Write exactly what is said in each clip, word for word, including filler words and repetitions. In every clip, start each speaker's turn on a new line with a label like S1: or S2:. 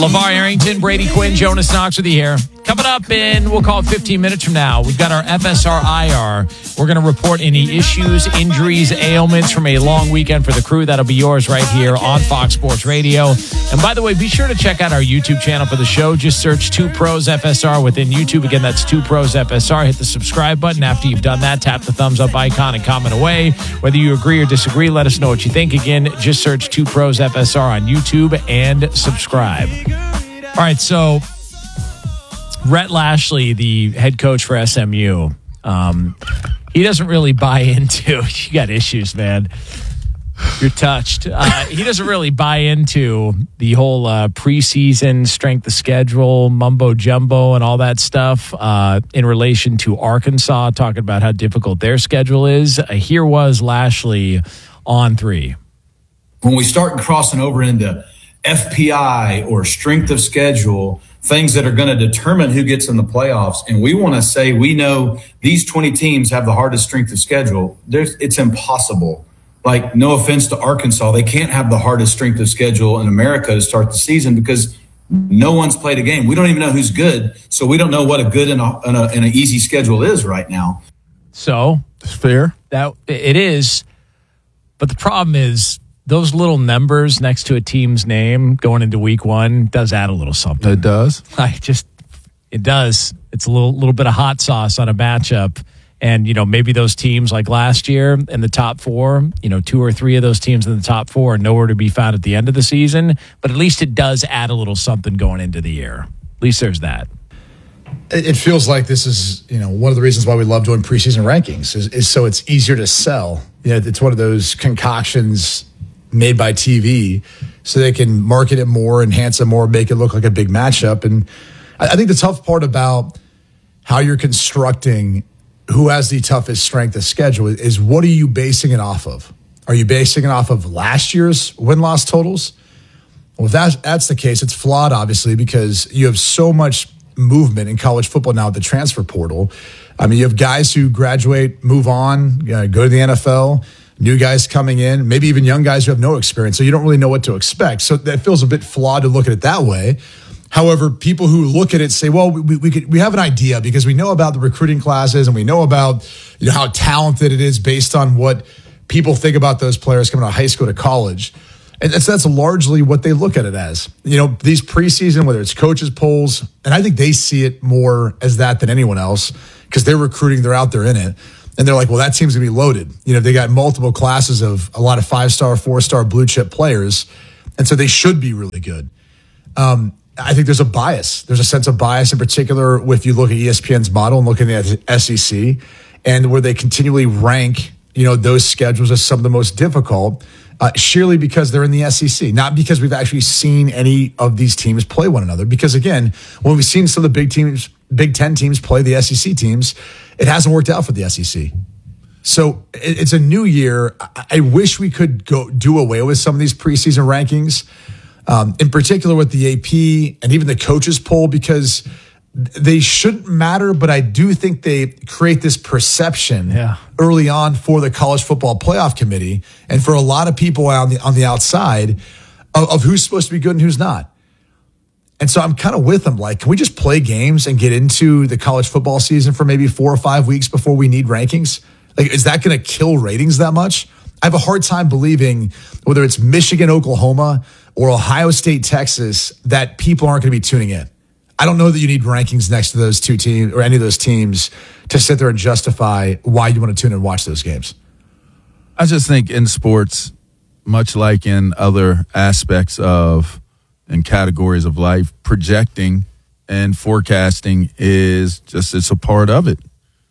S1: LeVar Arrington, Brady Quinn, Jonas Knox with you here. Coming up in, we'll call it fifteen minutes from now, we've got our F S R I R. We're going to report any issues, injuries, ailments from a long weekend for the crew. That'll be yours right here on Fox Sports Radio. And by the way, be sure to check out our YouTube channel for the show. Just search Two Pros F S R within YouTube. Again, that's Two Pros F S R. Hit the subscribe button. After you've done that, tap the thumbs up icon and comment away. Whether you agree or disagree, let us know what you think. Again, just search Two Pros F S R on YouTube and subscribe. All right, so Rhett Lashley, the head coach for S M U, um, he doesn't really buy into, you got issues, man. You're touched. Uh, he doesn't really buy into the whole uh, preseason strength of schedule, mumbo jumbo, and all that stuff uh, in relation to Arkansas, talking about how difficult their schedule is. Uh, here was Lashley on three.
S2: When we start crossing over into F P I or strength of schedule, things that are going to determine who gets in the playoffs, and we want to say we know these twenty teams have the hardest strength of schedule, There's, it's impossible. Like, no offense to Arkansas, they can't have the hardest strength of schedule in America to start the season because no one's played a game. We don't even know who's good, so we don't know what a good and a, and a, and an easy schedule is right now.
S1: So,
S3: it's fair.
S1: That it is, but the problem is those little numbers next to a team's name going into week one does add a little something.
S3: It does.
S1: I just, it does. It's a little little bit of hot sauce on a matchup. And, you know, maybe those teams like last year in the top four, you know, two or three of those teams in the top four are nowhere to be found at the end of the season. But at least it does add a little something going into the year. At least there's that.
S4: It feels like this is, you know, one of the reasons why we love doing preseason rankings is, is so it's easier to sell. You know, it's one of those concoctions made by T V so they can market it more, enhance it more, make it look like a big matchup. And I think the tough part about how you're constructing who has the toughest strength of schedule is what are you basing it off of? Are you basing it off of last year's win-loss totals? Well, if that, that's the case, it's flawed, obviously, because you have so much movement in college football now with the transfer portal. I mean, you have guys who graduate, move on, you know, go to the N F L, new guys coming in, maybe even young guys who have no experience, so you don't really know what to expect. So that feels a bit flawed to look at it that way. However, people who look at it say, well, we we, could, we have an idea because we know about the recruiting classes and we know about, you know, how talented it is based on what people think about those players coming out of high school to college. And that's, that's largely what they look at it as. You know, these preseason, whether it's coaches polls, and I think they see it more as that than anyone else because they're recruiting, they're out there in it. And they're like, well, that team's going to be loaded. You know, they got multiple classes of a lot of five-star, four-star blue chip players. And so they should be really good. Um, I think there's a bias. There's a sense of bias in particular if you look at E S P N's model and looking at the S E C and where they continually rank, you know, those schedules as some of the most difficult, uh, surely because they're in the S E C, not because we've actually seen any of these teams play one another. Because again, when we've seen some of the big teams, Big Ten teams play the S E C teams, it hasn't worked out for the S E C. So it's a new year. I wish we could go do away with some of these preseason rankings. Um, in particular with the A P and even the coaches poll, because they shouldn't matter, but I do think they create this perception
S1: yeah.
S4: early on for the College Football Playoff Committee and for a lot of people on the on the outside of, of who's supposed to be good and who's not. And so I'm kind of with them. Like, can we just play games and get into the college football season for maybe four or five weeks before we need rankings? Like, is that going to kill ratings that much? I have a hard time believing whether it's Michigan, Oklahoma, or Ohio State, Texas, that people aren't going to be tuning in. I don't know that you need rankings next to those two teams or any of those teams to sit there and justify why you want to tune in and watch those games.
S3: I just think in sports, much like in other aspects of and categories of life, projecting and forecasting is just, it's a part of it.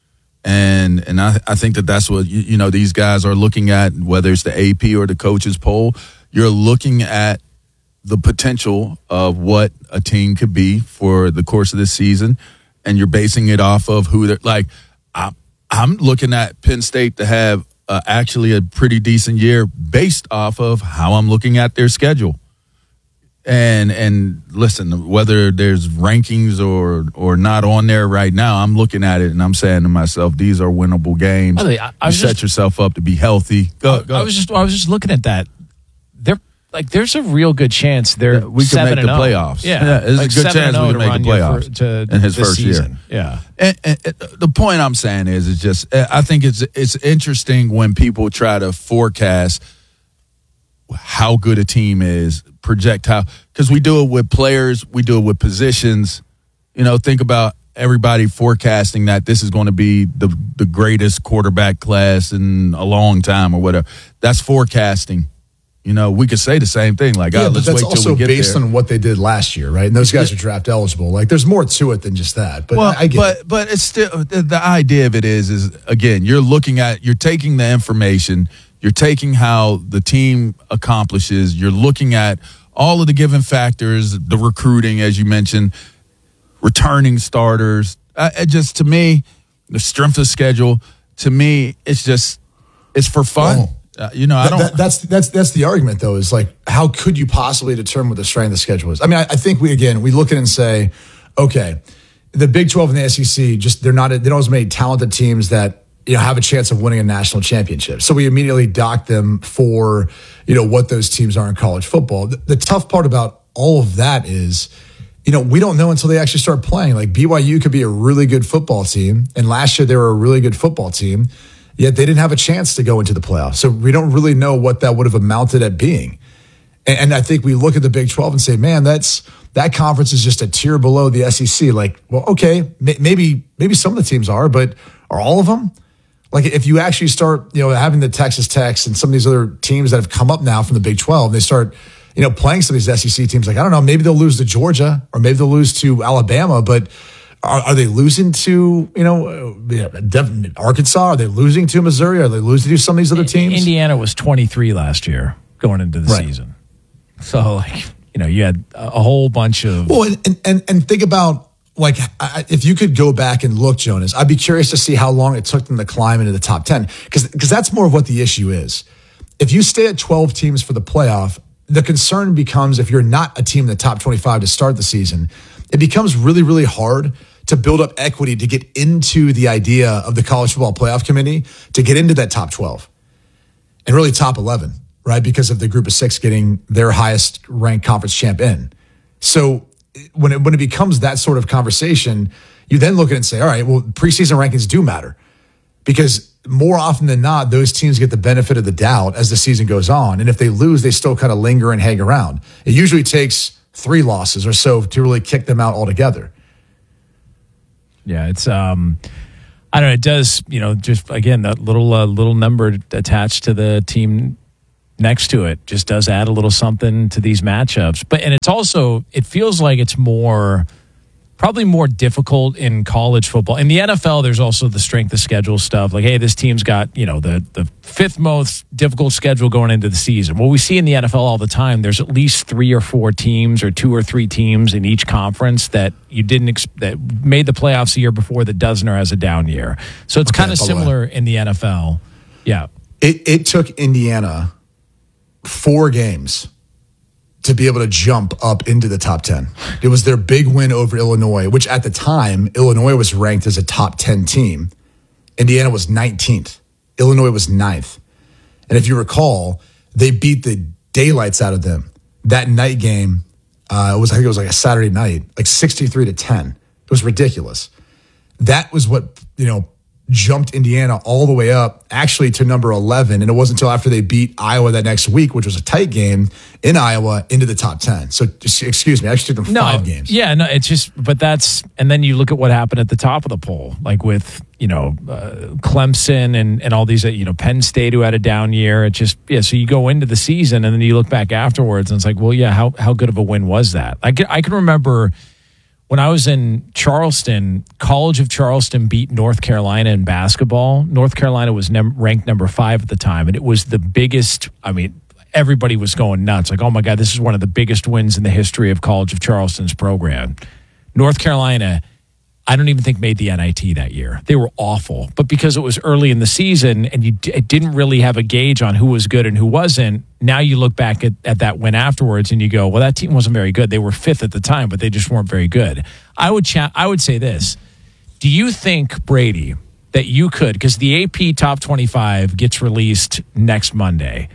S3: And and I, I think that that's what, you, you know, these guys are looking at, whether it's the A P or the coaches poll. You're looking at the potential of what a team could be for the course of this season, and you're basing it off of who they're like. I, I'm looking at Penn State to have uh, actually a pretty decent year based off of how I'm looking at their schedule. And and listen, whether there's rankings or or not on there right now, I'm looking at it and I'm saying to myself, these are winnable games.
S1: I, I
S3: you
S1: set
S3: just, yourself up to be healthy. Go,
S1: I,
S3: go.
S1: I was just I was just looking at that. They're like there's a real good chance they're
S3: Yeah, we could
S1: seven
S3: make the
S1: and oh.
S3: playoffs.
S1: Yeah,
S3: Yeah, there's a
S1: like
S3: good chance
S1: seven and oh
S3: we
S1: to
S3: can make
S1: run
S3: the
S1: you
S3: playoffs
S1: for- to
S3: in his
S1: this
S3: first year.
S1: season. Yeah.
S3: And, and, and the point I'm saying is, is just I think it's it's interesting when people try to forecast how good a team is, project how, because we do it with players, we do it with positions. You know, think about everybody forecasting that this is going to be the the greatest quarterback class in a long time or whatever. That's forecasting. You know, we could say the same thing, like,
S4: Yeah,
S3: oh,
S4: but
S3: let's
S4: that's
S3: wait till
S4: also
S3: we get
S4: based
S3: there.
S4: on what they did last year, right? And those guys are draft eligible. Like, there's more to it than just that. But
S3: Well,
S4: I get
S3: but
S4: it.
S3: but it's still the, the idea of it is is again, you're looking at you're taking the information, you're taking how the team accomplishes, you're looking at all of the given factors, the recruiting, as you mentioned, returning starters. Uh, it just to me, the strength of schedule. To me, it's just it's for fun.
S4: Well,
S3: Uh, you know, I
S4: That-
S3: don't.
S4: that- that's that's that's the argument, though. Is like, how could you possibly determine what the strength of the schedule is? I mean, I, I think we again we look at it and say, okay, the Big twelve and the S E C just they're not they don't have as many talented teams that you know have a chance of winning a national championship. So we immediately dock them for you know what those teams are in college football. The, the tough part about all of that is, you know, we don't know until they actually start playing. Like B Y U could be a really good football team, and last year they were a really good football team. Yet they didn't have a chance to go into the playoffs. So we don't really know what that would have amounted at being. And, and I think we look at the Big twelve and say, man, that's that conference is just a tier below the S E C. Like, well, okay, may, maybe maybe some of the teams are, but are all of them? Like, if you actually start, you know, having the Texas Techs and some of these other teams that have come up now from the Big twelve, they start, you know, playing some of these S E C teams. Like, I don't know, maybe they'll lose to Georgia or maybe they'll lose to Alabama, but Are, are they losing to, you know, uh, Arkansas? Are they losing to Missouri? Are they losing to some of these other teams?
S1: Indiana was twenty-three last year going into the
S4: Right.
S1: season. So, like, you know, you had a whole bunch of.
S4: Well, and, and, and think about, like, I, if you could go back and look, Jonas, I'd be curious to see how long it took them to climb into the top ten. Because because that's more of what the issue is. If you stay at twelve teams for the playoff, the concern becomes if you're not a team in the top twenty-five to start the season, it becomes really, really hard to build up equity to get into the idea of the college football playoff committee, to get into that top twelve and really top eleven, right? Because of the group of six getting their highest ranked conference champ in. So when it, when it becomes that sort of conversation, you then look at it and say, all right, well, preseason rankings do matter, because more often than not, those teams get the benefit of the doubt as the season goes on. And if they lose, they still kind of linger and hang around. It usually takes three losses or so to really kick them out altogether.
S1: Yeah, it's um, I don't know. It does, you know, just again that little uh, little number attached to the team next to it just does add a little something to these matchups. But and it's also it feels like it's more probably more difficult in college football. In the N F L, there's also the strength of schedule stuff. Like, hey, this team's got, you know, the, the fifth most difficult schedule going into the season. Well, we see in the N F L all the time, there's at least three or four teams or two or three teams in each conference that you didn't ex- that made the playoffs the year before that doesn't or has a down year. So it's
S4: Okay,
S1: kind of
S4: by the way.
S1: similar in the N F L. Yeah.
S4: It, it took Indiana four games to be able to jump up into the top ten. It was their big win over Illinois, which at the time, Illinois was ranked as a top ten team. Indiana was nineteenth. Illinois was ninth. And if you recall, they beat the daylights out of them. That night game, uh, it was I think it was like a Saturday night, like sixty-three to ten. It was ridiculous. That was what, you know, jumped Indiana all the way up actually to number eleven. And it wasn't until after they beat Iowa that next week, which was a tight game in Iowa, into the top ten. So excuse me, I actually took them
S1: No,
S4: five games.
S1: Yeah, no, it's just, but that's, and then you look at what happened at the top of the poll, like with, you know, uh, Clemson and, and all these, uh, you know, Penn State who had a down year. It just, yeah, so you go into the season and then you look back afterwards and it's like, well, yeah, how, how good of a win was that? I can, I can remember when I was in Charleston, College of Charleston beat North Carolina in basketball. North Carolina was num- ranked number five at the time, and it was the biggest, I mean, everybody was going nuts. Like, oh my God, this is one of the biggest wins in the history of College of Charleston's program. North Carolina, I don't even think made the N I T that year. They were awful. But because it was early in the season and you d- didn't really have a gauge on who was good and who wasn't, now you look back at, at that win afterwards and you go, well, that team wasn't very good. They were fifth at the time, but they just weren't very good. I would cha- I would say this. Do you think, Brady, that you could, because the A P Top twenty-five gets released next Monday,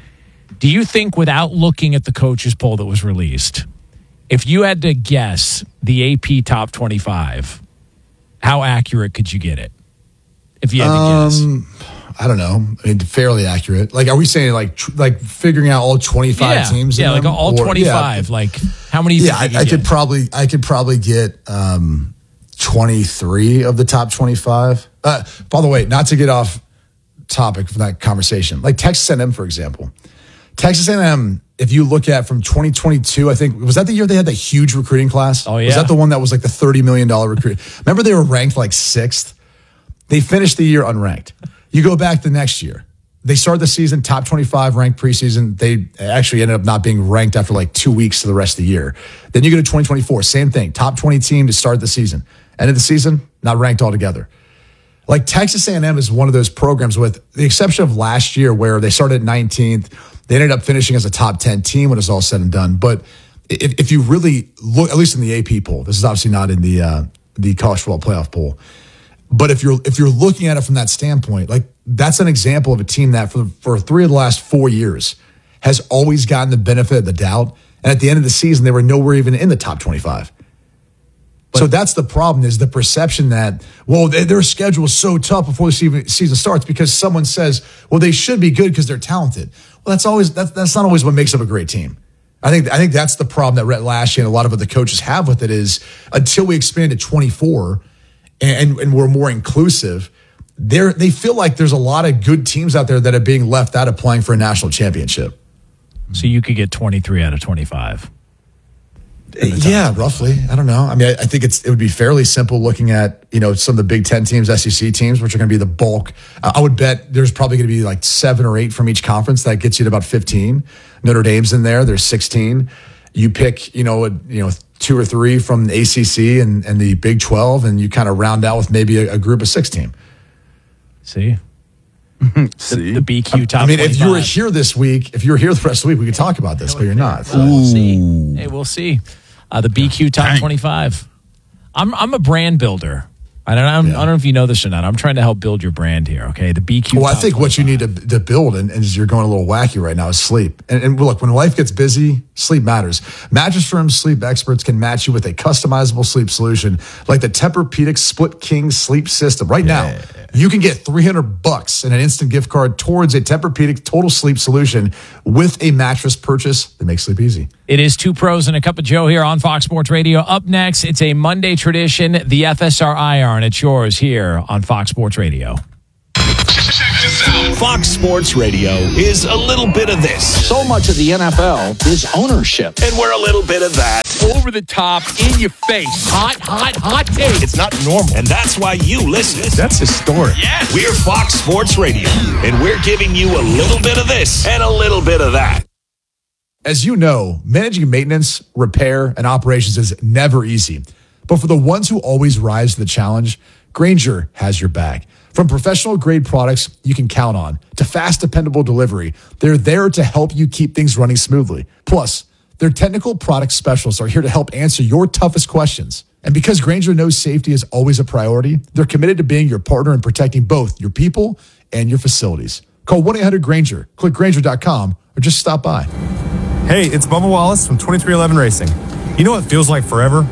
S1: Do you think, without looking at the coaches poll that was released, if you had to guess the A P top twenty-five, how accurate could you get it? If you had to
S4: Um,
S1: guess.
S4: I don't know. I mean, fairly accurate. Like, are we saying like tr- like figuring out all twenty-five
S1: Yeah,
S4: teams?
S1: yeah,
S4: in
S1: like
S4: them?
S1: all
S4: Or-
S1: twenty-five.
S4: Yeah,
S1: Like, how many?
S4: yeah,
S1: think you
S4: I, I
S1: could
S4: could
S1: get?
S4: probably I could probably get um, twenty-three of the top twenty-five. Uh, by the way, not to get off topic from that conversation, like Texas A and M, for example. Texas A and M, if you look at from twenty twenty-two, I think, was that the year they had that huge recruiting class?
S1: Oh, yeah.
S4: Was that the one that was like the thirty million dollars recruit? Remember they were ranked like sixth? They finished the year unranked. You go back the next year. They started the season top twenty-five ranked preseason. They actually ended up not being ranked after like two weeks to the rest of the year. Then you go to twenty twenty-four, same thing. Top twenty team to start the season. End of the season, not ranked altogether. Like Texas A and M is one of those programs, with the exception of last year where they started nineteenth. They ended up finishing as a top ten team when it's all said and done. But if, if you really look, at least in the A P poll, this is obviously not in the uh, the college football playoff poll. But if you're if you're looking at it from that standpoint, like that's an example of a team that for for three of the last four years has always gotten the benefit of the doubt, and at the end of the season they were nowhere even in the top twenty-five. But, so that's the problem: is the perception that well they, their schedule is so tough before the season, season starts because someone says well they should be good because they're talented. Well, that's always that's that's not always what makes up a great team. I think I think that's the problem that Rhett Lashlee and a lot of other coaches have with it is until we expand to twenty-four. And, and we're more inclusive, they they feel like there's a lot of good teams out there that are being left out of playing for a national championship.
S1: So you could get twenty-three out of twenty-five.
S4: Yeah, roughly. I don't know. I mean, I, I think it's it would be fairly simple looking at, you know, some of the Big Ten teams, S E C teams, which are going to be the bulk. Uh, I would bet there's probably going to be like seven or eight from each conference. That gets you to about fifteen. Notre Dame's in there. There's sixteen. You pick, you know, a, you know, two or three from the A C C and, and the Big twelve, and you kind of round out with maybe a, a group of six team.
S1: See?
S3: See?
S1: The, the B Q top
S4: I mean, if you were
S1: twenty-five.
S4: here this week, if you were here the rest of the week, we could talk about this, but you're not.
S1: Well, we'll see. Hey, we'll see. Uh, the B Q top
S3: Dang.
S1: twenty-five. I'm I'm a brand builder. I don't, I'm,
S4: Yeah.
S1: I don't know if you know this or not. I'm trying to help build your brand here, okay? The B Q
S4: Well, I
S1: top
S4: think what you need to, to build, and, and you're going a little wacky right now, is sleep. And, and look, when life gets busy, sleep matters. Mattress Firm's sleep experts can match you with a customizable sleep solution like the Tempur-Pedic Split King Sleep System. Right now, you can get three hundred bucks and an instant gift card towards a Tempur-Pedic Total Sleep solution with a mattress purchase that makes sleep easy.
S1: It is Two Pros and a Cup of Joe here on Fox Sports Radio. Up next, it's a Monday tradition, the F S R I R, and it's yours here on Fox Sports Radio.
S5: Fox Sports Radio is a little bit of this.
S6: So much of the N F L is ownership.
S5: And we're a little bit of that.
S1: Over the top, in your face, hot, hot, hot take.
S5: It's not normal. And that's why you listen.
S3: That's historic.
S5: Yeah. We're Fox Sports Radio. And we're giving you a little bit of this and a little bit of that.
S4: As you know, managing maintenance, repair, and operations is never easy. But for the ones who always rise to the challenge, Grainger has your back. From professional-grade products you can count on to fast, dependable delivery, they're there to help you keep things running smoothly. Plus, their technical product specialists are here to help answer your toughest questions. And because Grainger knows safety is always a priority, they're committed to being your partner in protecting both your people and your facilities. Call one eight hundred Grainger, click Grainger dot com, or just stop by.
S7: Hey, it's Bubba Wallace from twenty-three eleven Racing. You know what feels like forever?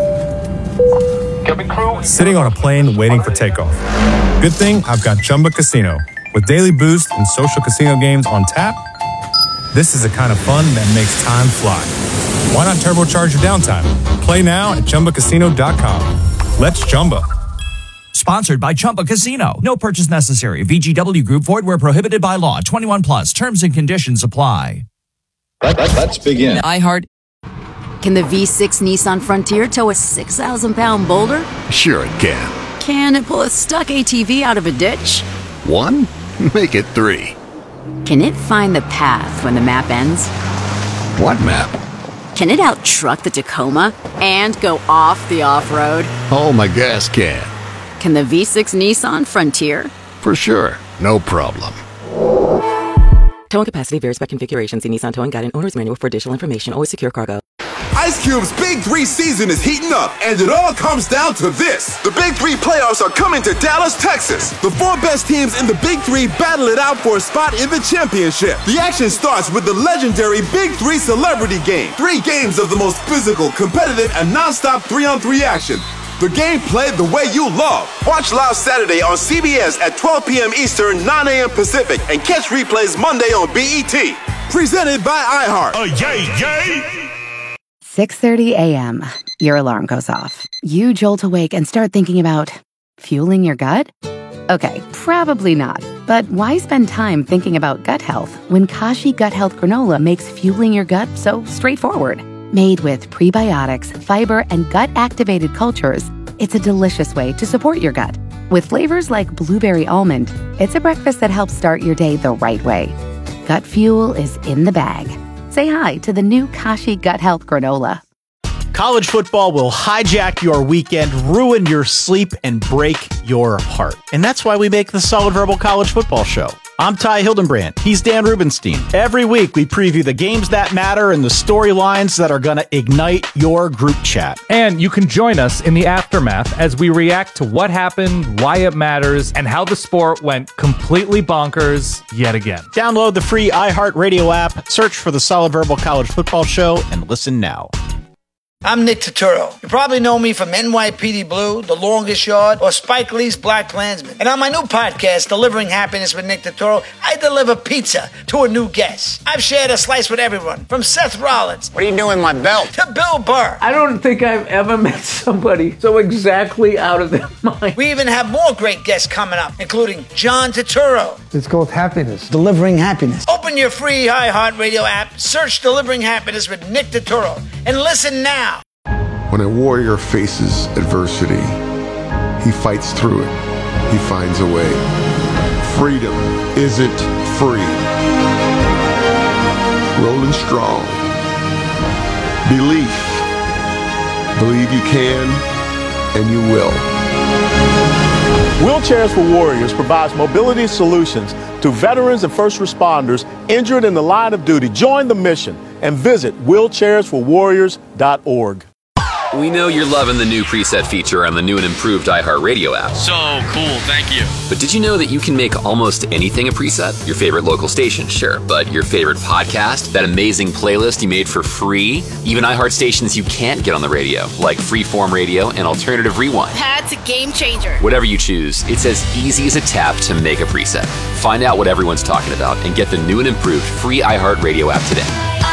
S7: Sitting on a plane waiting for takeoff. Good thing I've got Chumba Casino. With daily boost and social casino games on tap, this is the kind of fun that makes time fly. Why not turbocharge your downtime? Play now at Chumba Casino dot com. Let's Chumba.
S8: Sponsored by Chumba Casino. No purchase necessary. V G W Group. Void where prohibited by law. twenty-one plus. Terms and conditions apply.
S9: Let, let, let's begin.
S10: iHeart. Can the V six Nissan Frontier tow a six thousand pound boulder?
S9: Sure it can.
S10: Can it pull a stuck A T V out of a ditch?
S9: One? Make it three.
S10: Can it find the path when the map ends?
S9: What map?
S10: Can it out-truck the Tacoma and go off the off-road?
S9: Oh, my gas can.
S10: Can the V six Nissan Frontier?
S9: For sure. No problem.
S11: Towing capacity varies by configuration. See Nissan Towing Guide and Owner's Manual for additional information. Always secure cargo. Ice Cube's Big Three season is heating up, and it all comes down to this. The Big Three playoffs are coming to Dallas, Texas. The four best teams in the Big Three battle it out for a spot in the championship. The action starts with the legendary Big Three Celebrity Game. Three games of the most physical, competitive, and non-stop three-on-three action. The game played the way you love. Watch live Saturday on C B S at twelve p.m. Eastern, nine a.m. Pacific, and catch replays Monday on B E T. Presented by iHeart.
S5: Oh, yay, yay!
S12: six thirty a.m. Your alarm goes off. You jolt awake and start thinking about fueling your gut? Okay, probably not. But why spend time thinking about gut health when Kashi Gut Health Granola makes fueling your gut so straightforward? Made with prebiotics, fiber, and gut-activated cultures, it's a delicious way to support your gut. With flavors like blueberry almond, it's a breakfast that helps start your day the right way. Gut fuel is in the bag. Say hi to the new Kashi Gut Health Granola.
S13: College football will hijack your weekend, ruin your sleep, and break your heart. And that's why we make the Solid Verbal College Football Show. I'm Ty Hildenbrand. He's Dan Rubenstein. Every week, we preview the games that matter and the storylines that are going to ignite your group chat.
S14: And you can join us in the aftermath as we react to what happened, why it matters, and how the sport went completely bonkers yet again.
S13: Download the free iHeartRadio app, search for the Solid Verbal College Football Show, and listen now.
S15: I'm Nick Turturro. You probably know me from N Y P D Blue, The Longest Yard, or Spike Lee's Black Klansman. And on my new podcast, Delivering Happiness with Nick Turturro, I deliver pizza to a new guest. I've shared a slice with everyone, from Seth Rollins.
S16: What are you doing with my belt?
S15: To Bill Burr.
S17: I don't think I've ever met somebody so exactly out of their mind.
S15: We even have more great guests coming up, including John Turturro.
S18: It's called Happiness. Delivering Happiness.
S15: Open your free iHeartRadio app, search Delivering Happiness with Nick Turturro, and listen now.
S9: When a warrior faces adversity, he fights through it. He finds a way. Freedom isn't free. Rolling strong. Belief. Believe you can, and you will.
S19: Wheelchairs for Warriors provides mobility solutions to veterans and first responders injured in the line of duty. Join the mission and visit wheelchairs for warriors dot org.
S20: We know you're loving the new preset feature on the new and improved iHeartRadio app.
S21: So cool, thank you.
S20: But did you know that you can make almost anything a preset? Your favorite local station, sure, but your favorite podcast, that amazing playlist you made for free, even iHeart stations you can't get on the radio, like Freeform Radio and Alternative Rewind.
S22: That's a game changer.
S20: Whatever you choose, it's as easy as a tap to make a preset. Find out what everyone's talking about and get the new and improved free iHeartRadio app today.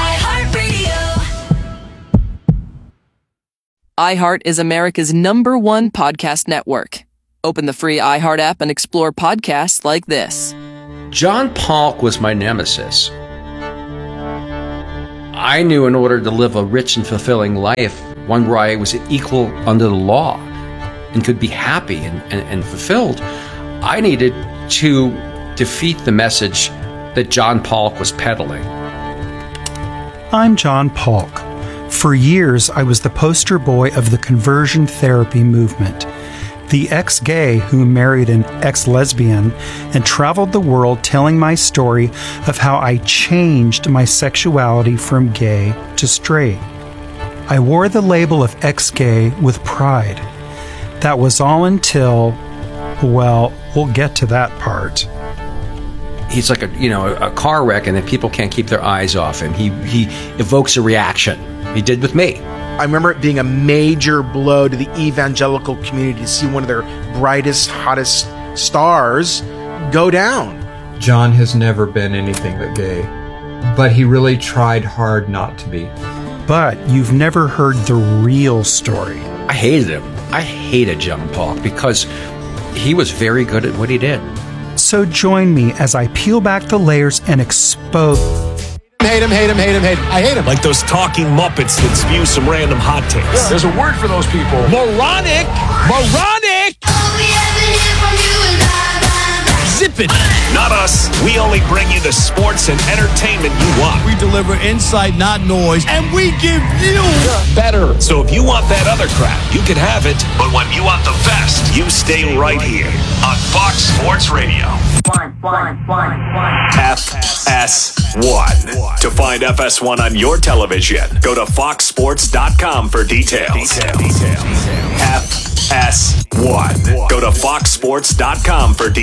S23: iHeart is America's number one podcast network. Open the free iHeart app and explore podcasts like this.
S24: John Polk was my nemesis. I knew in order to live a rich and fulfilling life, one where I was equal under the law and could be happy and, and, and fulfilled, I needed to defeat the message that John Polk was peddling.
S25: I'm John Polk. For years, I was the poster boy of the conversion therapy movement, the ex-gay who married an ex-lesbian and traveled the world telling my story of how I changed my sexuality from gay to straight. I wore the label of ex-gay with pride. That was all until, well, we'll get to that part.
S24: He's like a, you know, a car wreck, and then people can't keep their eyes off him. He he evokes a reaction. He did with me.
S26: I remember it being a major blow to the evangelical community to see one of their brightest, hottest stars go down.
S27: John has never been anything but gay, but he really tried hard not to be.
S25: But you've never heard the real story.
S24: I hated him. I hated John Polk because he was very good at what he did.
S25: So join me as I peel back the layers and expose...
S28: Hate him, hate him, hate him, hate him. I hate him.
S5: Like those talking Muppets that spew some random hot takes.
S28: Yeah. There's a word for those people.
S5: Moronic! Moronic! Zip it! Not us. We only bring you the sports and entertainment you want.
S29: We deliver insight, not noise, and we give you
S5: better. So if you want that other crap, you can have it. But when you want the best, you stay right here on Fox Sports Radio.
S22: One, one, one, one.
S5: F S one. To find F S one on your television, go to fox sports dot com for details. F S one. Go to fox sports dot com for details.